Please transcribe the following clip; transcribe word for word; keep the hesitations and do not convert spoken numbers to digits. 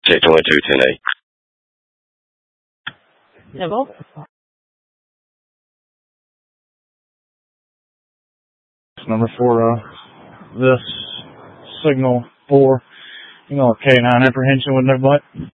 Check twenty-two, ten eight. Symbol. Number four, uh, this signal four, you know, K nine apprehension with no butt.